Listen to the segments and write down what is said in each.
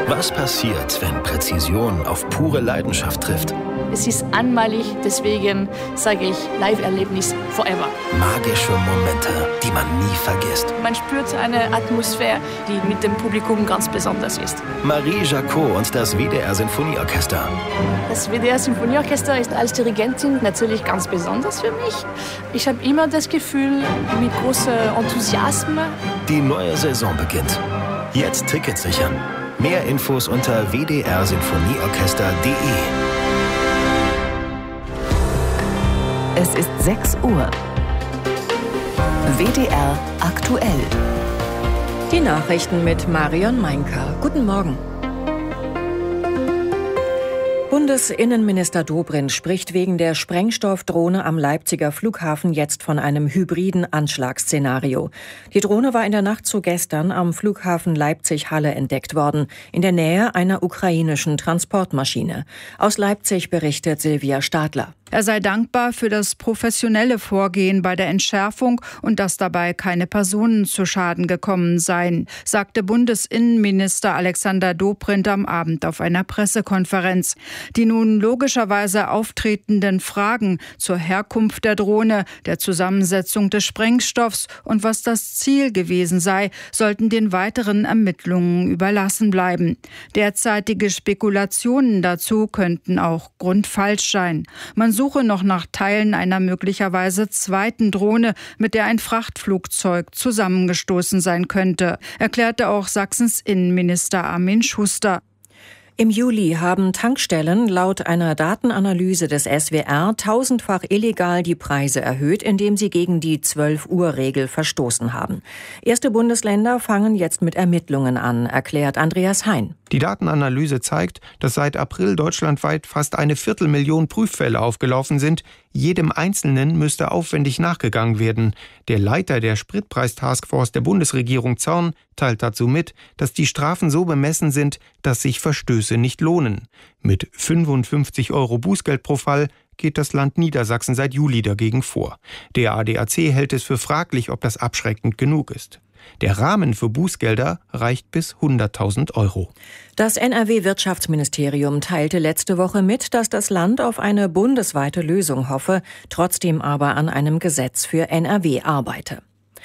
Was passiert, wenn Präzision auf pure Leidenschaft trifft? Es ist einmalig, deswegen sage ich Live-Erlebnis forever. Magische Momente, die man nie vergisst. Man spürt eine Atmosphäre, die mit dem Publikum ganz besonders ist. Marie Jacot und das WDR Sinfonieorchester. Das WDR Sinfonieorchester ist als Dirigentin natürlich ganz besonders für mich. Ich habe immer das Gefühl, mit großem Enthusiasmus. Die neue Saison beginnt. Jetzt Tickets sichern. Mehr Infos unter wdrsinfonieorchester.de. Es ist 6 Uhr. WDR aktuell. Die Nachrichten mit Marion Meinker. Guten Morgen. Bundesinnenminister Dobrindt spricht wegen der Sprengstoffdrohne am Leipziger Flughafen jetzt von einem hybriden Anschlagsszenario. Die Drohne war in der Nacht zu gestern am Flughafen Leipzig-Halle entdeckt worden, in der Nähe einer ukrainischen Transportmaschine. Aus Leipzig berichtet Silvia Stadler. Er sei dankbar für das professionelle Vorgehen bei der Entschärfung und dass dabei keine Personen zu Schaden gekommen seien, sagte Bundesinnenminister Alexander Dobrindt am Abend auf einer Pressekonferenz. Die nun logischerweise auftretenden Fragen zur Herkunft der Drohne, der Zusammensetzung des Sprengstoffs und was das Ziel gewesen sei, sollten den weiteren Ermittlungen überlassen bleiben. Derzeitige Spekulationen dazu könnten auch grundfalsch sein. Man suche noch nach Teilen einer möglicherweise zweiten Drohne, mit der ein Frachtflugzeug zusammengestoßen sein könnte, erklärte auch Sachsens Innenminister Armin Schuster. Im Juli haben Tankstellen laut einer Datenanalyse des SWR tausendfach illegal die Preise erhöht, indem sie gegen die 12-Uhr-Regel verstoßen haben. Erste Bundesländer fangen jetzt mit Ermittlungen an, erklärt Andreas Hein. Die Datenanalyse zeigt, dass seit April deutschlandweit fast 250.000 Prüffälle aufgelaufen sind. Jedem Einzelnen müsste aufwendig nachgegangen werden. Der Leiter der Spritpreis-Taskforce der Bundesregierung Zorn teilt dazu mit, dass die Strafen so bemessen sind, dass sich Verstöße nicht lohnen. Mit 55 € Bußgeld pro Fall geht das Land Niedersachsen seit Juli dagegen vor. Der ADAC hält es für fraglich, ob das abschreckend genug ist. Der Rahmen für Bußgelder reicht bis 100.000 €. Das NRW-Wirtschaftsministerium teilte letzte Woche mit, dass das Land auf eine bundesweite Lösung hoffe, trotzdem aber an einem Gesetz für NRW arbeite.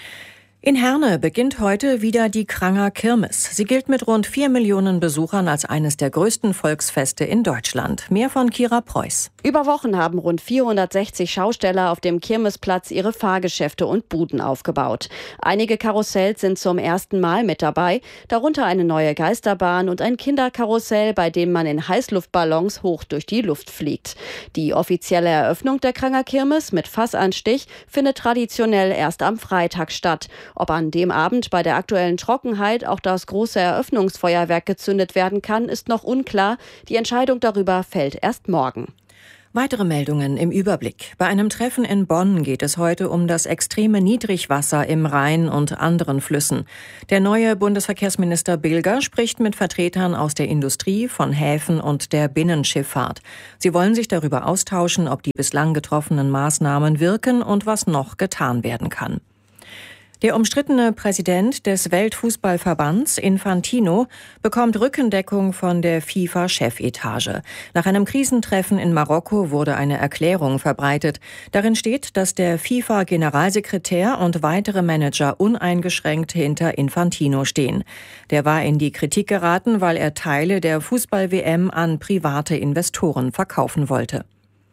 In Herne beginnt heute wieder die Kranger Kirmes. Sie gilt mit rund 4 Millionen Besuchern als eines der größten Volksfeste in Deutschland. Mehr von Kira Preuß. Über Wochen haben rund 460 Schausteller auf dem Kirmesplatz ihre Fahrgeschäfte und Buden aufgebaut. Einige Karussells sind zum ersten Mal mit dabei, darunter eine neue Geisterbahn und ein Kinderkarussell, bei dem man in Heißluftballons hoch durch die Luft fliegt. Die offizielle Eröffnung der Kranger Kirmes mit Fassanstich findet traditionell erst am Freitag statt. Ob an dem Abend bei der aktuellen Trockenheit auch das große Eröffnungsfeuerwerk gezündet werden kann, ist noch unklar. Die Entscheidung darüber fällt erst morgen. Weitere Meldungen im Überblick. Bei einem Treffen in Bonn geht es heute um das extreme Niedrigwasser im Rhein und anderen Flüssen. Der neue Bundesverkehrsminister Bilger spricht mit Vertretern aus der Industrie, von Häfen und der Binnenschifffahrt. Sie wollen sich darüber austauschen, ob die bislang getroffenen Maßnahmen wirken und was noch getan werden kann. Der umstrittene Präsident des Weltfußballverbands, Infantino, bekommt Rückendeckung von der FIFA-Chefetage. Nach einem Krisentreffen in Marokko wurde eine Erklärung verbreitet. Darin steht, dass der FIFA-Generalsekretär und weitere Manager uneingeschränkt hinter Infantino stehen. Der war in die Kritik geraten, weil er Teile der Fußball-WM an private Investoren verkaufen wollte.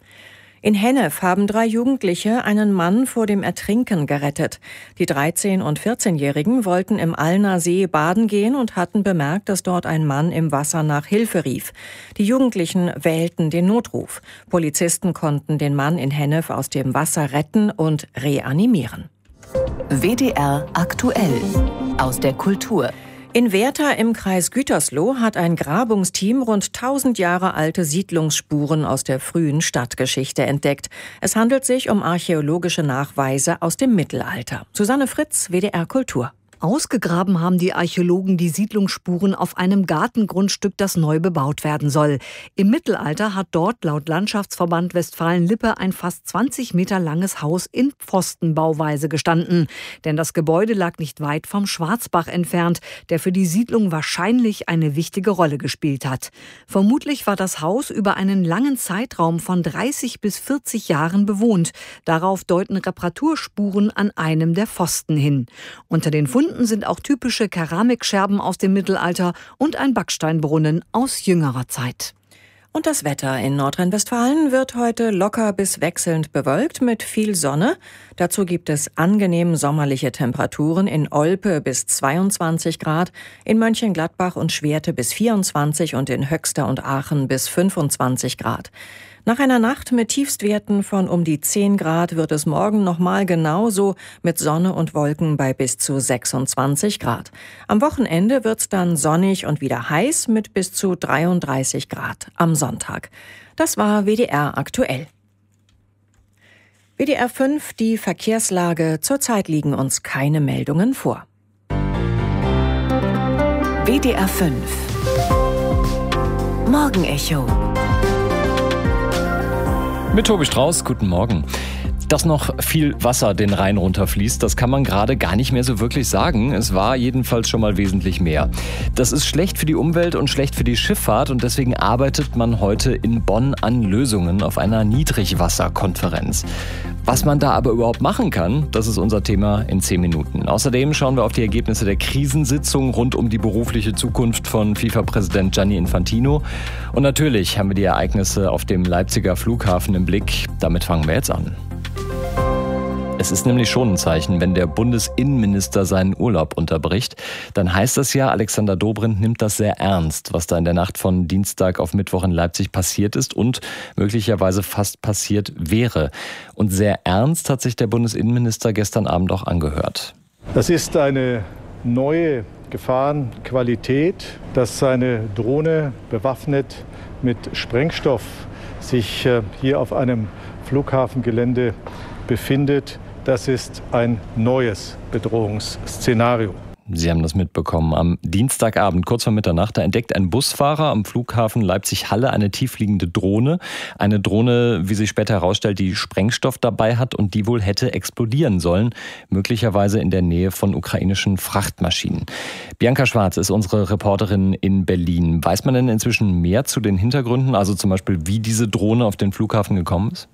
In Hennef haben 3 Jugendliche einen Mann vor dem Ertrinken gerettet. Die 13- und 14-Jährigen wollten im Allner See baden gehen und hatten bemerkt, dass dort ein Mann im Wasser nach Hilfe rief. Die Jugendlichen wählten den Notruf. Polizisten konnten den Mann in Hennef aus dem Wasser retten und reanimieren. WDR aktuell aus der Kultur. In Werther im Kreis Gütersloh hat ein Grabungsteam rund 1000 Jahre alte Siedlungsspuren aus der frühen Stadtgeschichte entdeckt. Es handelt sich um archäologische Nachweise aus dem Mittelalter. Susanne Fritz, WDR Kultur. Ausgegraben haben die Archäologen die Siedlungsspuren auf einem Gartengrundstück, das neu bebaut werden soll. Im Mittelalter hat dort laut Landschaftsverband Westfalen-Lippe ein fast 20 Meter langes Haus in Pfostenbauweise gestanden. Denn das Gebäude lag nicht weit vom Schwarzbach entfernt, der für die Siedlung wahrscheinlich eine wichtige Rolle gespielt hat. Vermutlich war das Haus über einen langen Zeitraum von 30 bis 40 Jahren bewohnt. Darauf deuten Reparaturspuren an einem der Pfosten hin. Unter den Funden sind auch typische Keramikscherben aus dem Mittelalter und ein Backsteinbrunnen aus jüngerer Zeit. Und das Wetter in Nordrhein-Westfalen wird heute locker bis wechselnd bewölkt mit viel Sonne. Dazu gibt es angenehm sommerliche Temperaturen in Olpe bis 22 Grad, in Mönchengladbach und Schwerte bis 24 und in Höxter und Aachen bis 25 Grad. Nach einer Nacht mit Tiefstwerten von um die 10 Grad wird es morgen nochmal genauso mit Sonne und Wolken bei bis zu 26 Grad. Am Wochenende wird's dann sonnig und wieder heiß mit bis zu 33 Grad am Sonntag. Das war WDR aktuell. WDR 5, die Verkehrslage. Zurzeit liegen uns keine Meldungen vor. WDR 5 Morgenecho mit Tobi Strauß, guten Morgen. Dass noch viel Wasser den Rhein runterfließt, das kann man gerade gar nicht mehr so wirklich sagen. Es war jedenfalls schon mal wesentlich mehr. Das ist schlecht für die Umwelt und schlecht für die Schifffahrt und deswegen arbeitet man heute in Bonn an Lösungen auf einer Niedrigwasserkonferenz. Was man da aber überhaupt machen kann, das ist unser Thema in 10 Minuten. Außerdem schauen wir auf die Ergebnisse der Krisensitzung rund um die berufliche Zukunft von FIFA-Präsident Gianni Infantino. Und natürlich haben wir die Ereignisse auf dem Leipziger Flughafen im Blick. Damit fangen wir jetzt an. Es ist nämlich schon ein Zeichen, wenn der Bundesinnenminister seinen Urlaub unterbricht, dann heißt das ja, Alexander Dobrindt nimmt das sehr ernst, was da in der Nacht von Dienstag auf Mittwoch in Leipzig passiert ist und möglicherweise fast passiert wäre. Und sehr ernst hat sich der Bundesinnenminister gestern Abend auch angehört. Das ist eine neue Gefahrenqualität, dass eine Drohne bewaffnet mit Sprengstoff sich hier auf einem Flughafengelände befindet. Das ist ein neues Bedrohungsszenario. Sie haben das mitbekommen. Am Dienstagabend, kurz vor Mitternacht, da entdeckt ein Busfahrer am Flughafen Leipzig-Halle eine tiefliegende Drohne. Eine Drohne, wie sich später herausstellt, die Sprengstoff dabei hat und die wohl hätte explodieren sollen. Möglicherweise in der Nähe von ukrainischen Frachtmaschinen. Bianca Schwarz ist unsere Reporterin in Berlin. Weiß man denn inzwischen mehr zu den Hintergründen? Also zum Beispiel, wie diese Drohne auf den Flughafen gekommen ist?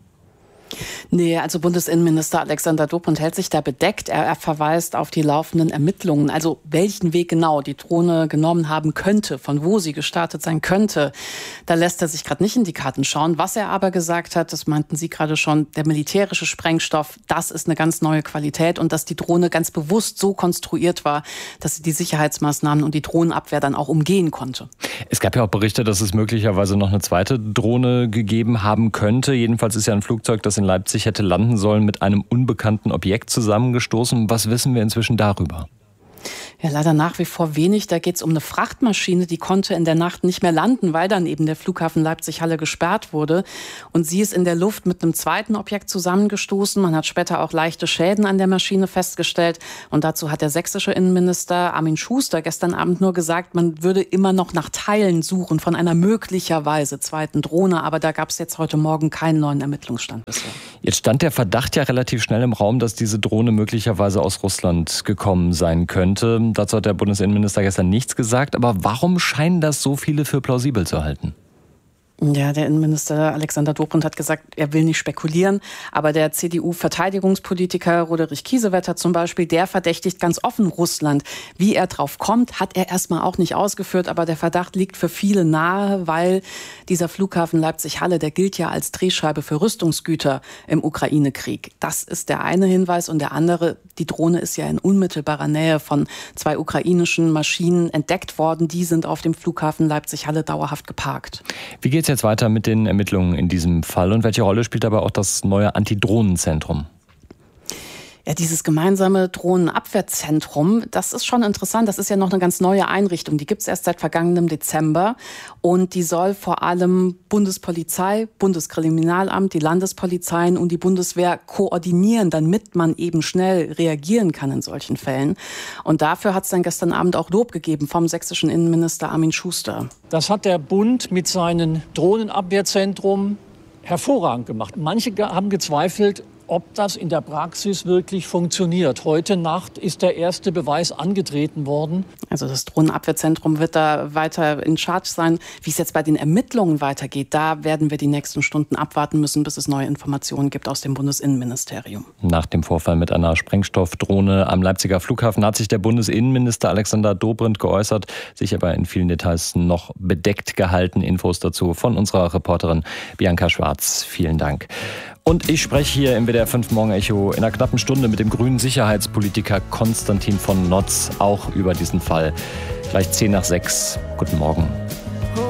Nee, also Bundesinnenminister Alexander Dobrindt hält sich da bedeckt. Er verweist auf die laufenden Ermittlungen. Also welchen Weg genau die Drohne genommen haben könnte, von wo sie gestartet sein könnte, da lässt er sich gerade nicht in die Karten schauen. Was er aber gesagt hat, das meinten Sie gerade schon, der militärische Sprengstoff, das ist eine ganz neue Qualität und dass die Drohne ganz bewusst so konstruiert war, dass sie die Sicherheitsmaßnahmen und die Drohnenabwehr dann auch umgehen konnte. Es gab ja auch Berichte, dass es möglicherweise noch eine zweite Drohne gegeben haben könnte. Jedenfalls ist ja ein Flugzeug, das in Leipzig hätte landen sollen, mit einem unbekannten Objekt zusammengestoßen. Was wissen wir inzwischen darüber? Ja, leider nach wie vor wenig. Da geht es um eine Frachtmaschine, die konnte in der Nacht nicht mehr landen, weil dann eben der Flughafen Leipzig-Halle gesperrt wurde. Und sie ist in der Luft mit einem zweiten Objekt zusammengestoßen. Man hat später auch leichte Schäden an der Maschine festgestellt. Und dazu hat der sächsische Innenminister Armin Schuster gestern Abend nur gesagt, man würde immer noch nach Teilen suchen von einer möglicherweise zweiten Drohne. Aber da gab es jetzt heute Morgen keinen neuen Ermittlungsstand bisher. Jetzt stand der Verdacht ja relativ schnell im Raum, dass diese Drohne möglicherweise aus Russland gekommen sein könnte. Dazu hat der Bundesinnenminister gestern nichts gesagt. Aber warum scheinen das so viele für plausibel zu halten? Ja, der Innenminister Alexander Dobrindt hat gesagt, er will nicht spekulieren. Aber der CDU-Verteidigungspolitiker Roderich Kiesewetter zum Beispiel, der verdächtigt ganz offen Russland. Wie er drauf kommt, hat er erstmal auch nicht ausgeführt. Aber der Verdacht liegt für viele nahe, weil dieser Flughafen Leipzig-Halle, der gilt ja als Drehscheibe für Rüstungsgüter im Ukraine-Krieg. Das ist der eine Hinweis. Und der andere, die Drohne ist ja in unmittelbarer Nähe von 2 ukrainischen Maschinen entdeckt worden. Die sind auf dem Flughafen Leipzig-Halle dauerhaft geparkt. Wie geht's jetzt weiter mit den Ermittlungen in diesem Fall und welche Rolle spielt dabei auch das neue Antidrohnenzentrum? Ja, dieses gemeinsame Drohnenabwehrzentrum, das ist schon interessant. Das ist ja noch eine ganz neue Einrichtung. Die gibt es erst seit vergangenem Dezember. Und die soll vor allem Bundespolizei, Bundeskriminalamt, die Landespolizeien und die Bundeswehr koordinieren, damit man eben schnell reagieren kann in solchen Fällen. Und dafür hat es dann gestern Abend auch Lob gegeben vom sächsischen Innenminister Armin Schuster. Das hat der Bund mit seinem Drohnenabwehrzentrum hervorragend gemacht. Manche haben gezweifelt, ob das in der Praxis wirklich funktioniert. Heute Nacht ist der erste Beweis angetreten worden. Also das Drohnenabwehrzentrum wird da weiter in Charge sein. Wie es jetzt bei den Ermittlungen weitergeht, da werden wir die nächsten Stunden abwarten müssen, bis es neue Informationen gibt aus dem Bundesinnenministerium. Nach dem Vorfall mit einer Sprengstoffdrohne am Leipziger Flughafen hat sich der Bundesinnenminister Alexander Dobrindt geäußert, sich aber in vielen Details noch bedeckt gehalten. Infos dazu von unserer Reporterin Bianca Schwarz. Vielen Dank. Und ich spreche hier im WDR 5 Morgen Echo in einer knappen Stunde mit dem grünen Sicherheitspolitiker Konstantin von Notz auch über diesen Fall. Gleich 5:10. Guten Morgen.